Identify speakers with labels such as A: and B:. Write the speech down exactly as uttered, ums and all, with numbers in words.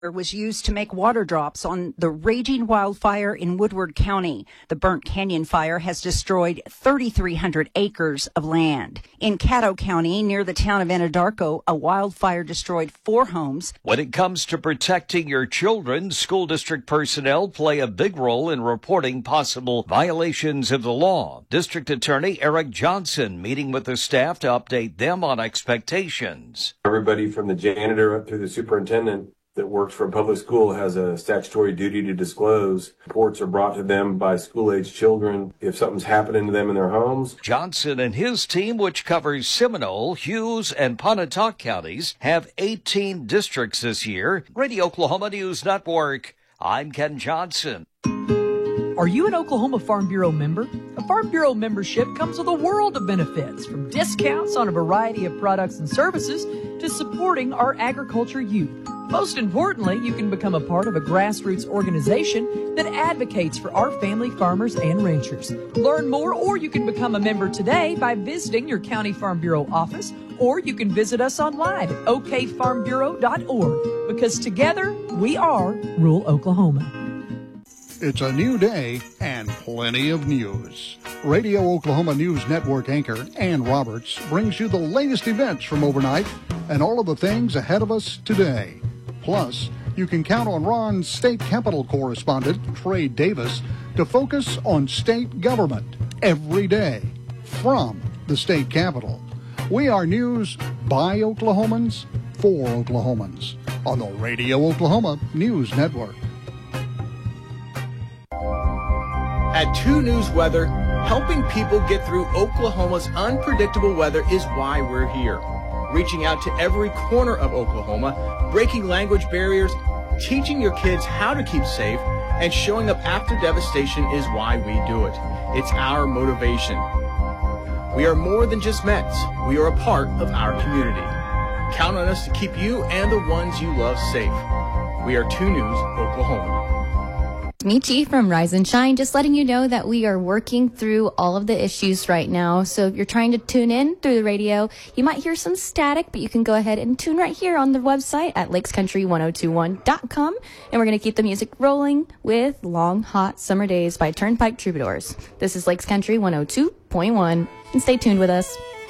A: was used to make water drops on the raging wildfire in Woodward County. The Burnt Canyon fire has destroyed three thousand three hundred acres of land. In Caddo County, near the town of Anadarko, a wildfire destroyed four homes.
B: When it comes to protecting your children, school district personnel play a big role in reporting possible violations of the law. District Attorney Eric Johnson meeting with the staff to update them on expectations.
C: Everybody from the janitor up to the superintendent that works for a public school has a statutory duty to disclose. Reports are brought to them by school-age children if something's happening to them in their homes.
B: Johnson and his team, which covers Seminole, Hughes, and Pontotoc counties, have eighteen districts this year. Radio Oklahoma News Network, I'm Ken Johnson.
D: Are you an Oklahoma Farm Bureau member? A Farm Bureau membership comes with a world of benefits, from discounts on a variety of products and services to supporting our agriculture youth. Most importantly, you can become a part of a grassroots organization that advocates for our family farmers and ranchers. Learn more, or you can become a member today by visiting your County Farm Bureau office, or you can visit us online at o k farm bureau dot org, because together we are rural Oklahoma.
E: It's a new day and plenty of news. Radio Oklahoma News Network anchor Ann Roberts brings you the latest events from overnight and all of the things ahead of us today. Plus, you can count on Ron's state capitol correspondent, Trey Davis, to focus on state government every day from the state capitol. We are news by Oklahomans for Oklahomans on the Radio Oklahoma News Network.
F: At two News Weather, helping people get through Oklahoma's unpredictable weather is why we're here. Reaching out to every corner of Oklahoma, breaking language barriers, teaching your kids how to keep safe, and showing up after devastation is why we do it. It's our motivation. We are more than just Mets. We are a part of our community. Count on us to keep you and the ones you love safe. We are two News Oklahoma.
G: Michi from Rise and Shine, just letting you know that we are working through all of the issues right now. So if you're trying to tune in through the radio, you might hear some static, but you can go ahead and tune right here on the website at lakes country ten twenty-one dot com. And we're going to keep the music rolling with Long Hot Summer Days by Turnpike Troubadours. This is Lakes Country one oh two point one, and stay tuned with us.